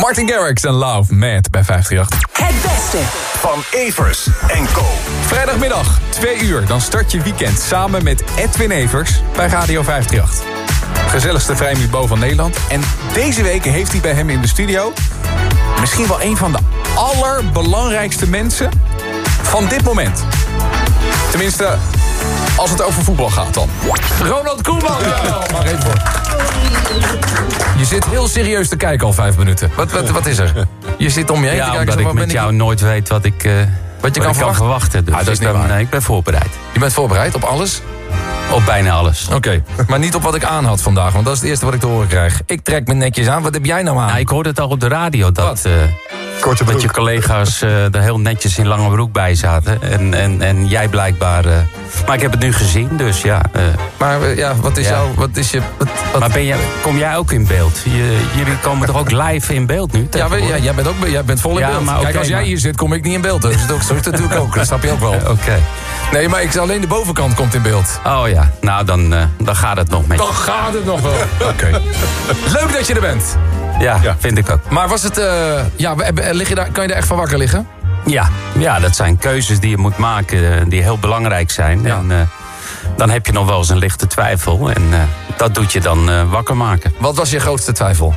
Martin Garrix en Love Mad bij 538. Het beste van Evers en Co. Vrijdagmiddag, 2 uur. Dan start je weekend samen met Edwin Evers bij Radio 538. Gezelligste vrijmuziekbo van Nederland. En deze week heeft hij bij hem in de studio misschien wel een van de allerbelangrijkste mensen van dit moment. Tenminste, als het over voetbal gaat dan. Ronald Koeman! Ja, maar even voor. Je zit heel serieus te kijken al 5 minuten. Wat is er? Je zit om je heen te kijken. Omdat ik met jou nooit weet wat ik kan verwachten. Dus dat is niet waar. Nee, ik ben voorbereid. Je bent voorbereid op alles? Op bijna alles. Oké, maar niet op wat ik aan had vandaag. Want dat is het eerste wat ik te horen krijg. Ik trek me netjes aan. Wat heb jij nou aan? Nou, ik hoorde het al op de radio dat je collega's er heel netjes in lange broek bij zaten. En jij blijkbaar... maar ik heb het nu gezien, dus ja. Maar ja, wat is jouw... Wat is je... Maar kom jij ook in beeld? Jullie komen toch ook live in beeld nu? Ja, jij bent vol in beeld. Maar kijk, als jij hier zit, kom ik niet in beeld. Dus dat is natuurlijk ook. Dat snap je ook wel. Oké. Nee, maar alleen de bovenkant komt in beeld. Oh ja, nou dan gaat het nog met je. Dan gaat het nog wel. Oké. Leuk dat je er bent. Ja, vind ik ook. Maar was het... kan je daar echt van wakker liggen? Ja, dat zijn keuzes die je moet maken die heel belangrijk zijn. Ja. En dan heb je nog wel eens een lichte twijfel. En dat doet je dan wakker maken. Wat was je grootste twijfel?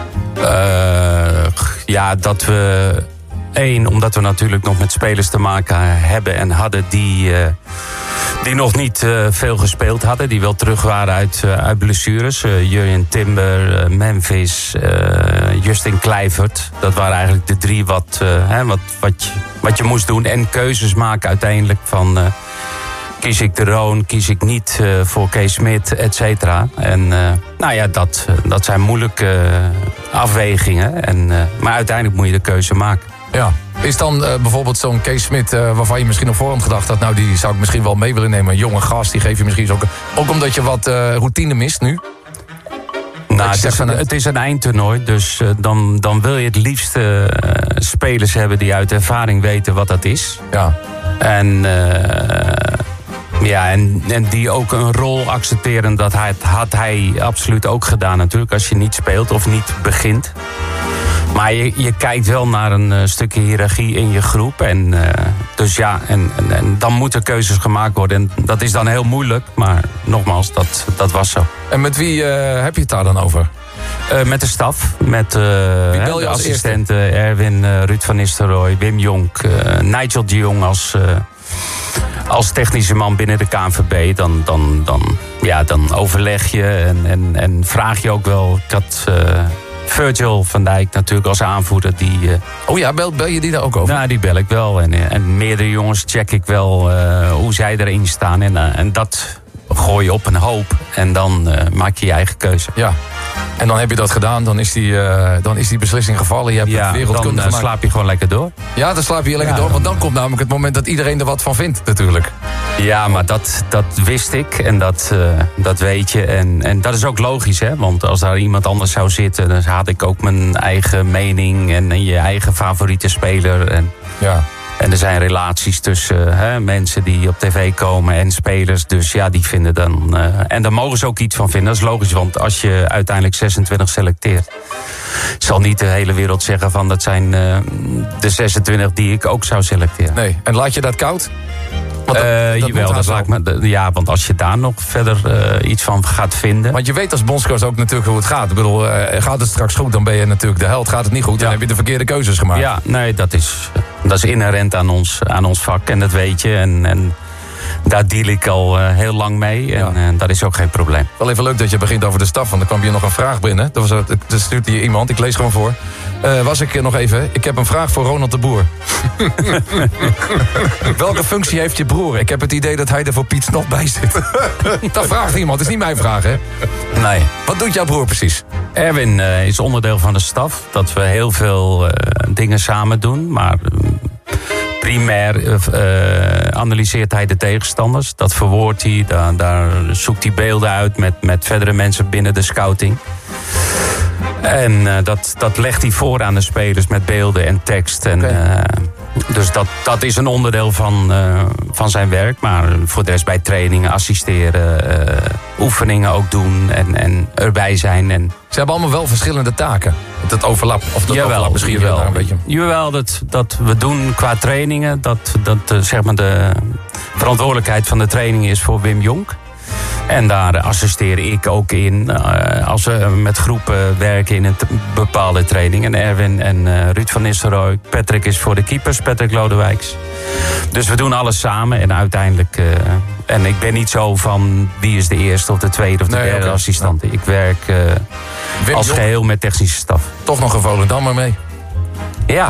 Dat we... omdat we natuurlijk nog met spelers te maken hebben en hadden die nog niet veel gespeeld hadden. Die wel terug waren uit blessures. Jurjen Timber, Memphis, Justin Kluivert. Dat waren eigenlijk de 3 wat je moest doen. En keuzes maken uiteindelijk van... kies ik de Roon, kies ik niet voor Kees Smit, et cetera. En dat zijn moeilijke afwegingen. Maar uiteindelijk moet je de keuze maken. Ja. Is dan bijvoorbeeld zo'n Kees Smit, waarvan je misschien op voorhand gedacht had... nou, die zou ik misschien wel mee willen nemen. Een jonge gast, die geef je misschien ook omdat je wat routine mist nu? Nou, het is een eindtoernooi, dus dan wil je het liefst spelers hebben... die uit ervaring weten wat dat is. Ja. En die ook een rol accepteren, dat had hij absoluut ook gedaan natuurlijk... als je niet speelt of niet begint. Maar je kijkt wel naar een stukje hiërarchie in je groep. En dan moeten keuzes gemaakt worden. En dat is dan heel moeilijk, maar nogmaals, dat was zo. En met wie heb je het daar dan over? Met de staf, met de assistenten, Erwin, Ruud van Nistelrooy, Wim Jonk, Nigel de Jong als technische man binnen de KNVB. Dan overleg je en vraag je ook wel. Ik had Virgil van Dijk natuurlijk als aanvoerder. Bel je die daar ook over? Nou, die bel ik wel. En meerdere jongens check ik wel hoe zij erin staan. En dat gooi je op een hoop. En dan maak je je eigen keuze. Ja. En dan heb je dat gedaan, dan is die beslissing gevallen. Je hebt het wereldkunde gemaakt. Dan slaap je gewoon lekker door. Ja, dan slaap je lekker door. Want dan komt namelijk het moment dat iedereen er wat van vindt natuurlijk. Ja, maar dat wist ik en dat weet je. En dat is ook logisch, hè. Want als daar iemand anders zou zitten... dan had ik ook mijn eigen mening en je eigen favoriete speler. En er zijn relaties tussen mensen die op tv komen en spelers. Dus ja, die vinden dan... en daar mogen ze ook iets van vinden. Dat is logisch, want als je uiteindelijk 26 selecteert... zal niet de hele wereld zeggen van dat zijn de 26 die ik ook zou selecteren. Nee, en laat je dat koud? Want als je daar nog verder iets van gaat vinden... Want je weet als bondscoach ook natuurlijk hoe het gaat. Ik bedoel, gaat het straks goed, dan ben je natuurlijk de held. Gaat het niet goed, dan heb je de verkeerde keuzes gemaakt. Ja, nee, dat is inherent aan ons vak en dat weet je. En daar deal ik al heel lang mee en dat is ook geen probleem. Wel even leuk dat je begint over de staf, want dan kwam hier nog een vraag binnen. Dat stuurt hier iemand, ik lees gewoon voor. Ik heb een vraag voor Ronald de Boer. Welke functie heeft je broer? Ik heb het idee dat hij er voor Piet nog bij zit. Dat vraagt iemand, dat is niet mijn vraag, hè? Nee. Wat doet jouw broer precies? Erwin is onderdeel van de staf. Dat we heel veel dingen samen doen, maar... Primair analyseert hij de tegenstanders. Dat verwoordt hij. Daar zoekt hij beelden uit met verdere mensen binnen de scouting. En dat legt hij voor aan de spelers met beelden en tekst. Dus dat is een onderdeel van zijn werk. Maar voor de rest bij trainingen, assisteren, oefeningen ook doen en erbij zijn. En Ze hebben allemaal wel verschillende taken. Dat overlapt, of dat overlapt misschien wel een beetje. Jawel, dat we doen qua trainingen. Dat zeg maar de verantwoordelijkheid van de training is voor Wim Jonk. En daar assisteer ik ook in als we met groepen werken in een bepaalde training. En Erwin en Ruud van Nistelrooy. Patrick is voor de keepers, Patrick Lodewijks. Dus we doen alles samen en uiteindelijk... en ik ben niet zo van wie is de eerste of de tweede of de derde assistent. Ja. Ik werk als geheel met technische staf. Toch nog een Volendammer mee. Ja.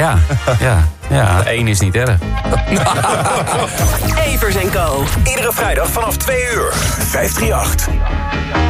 Eén is niet erg. Evers & Co. Iedere vrijdag vanaf 2 uur. 538.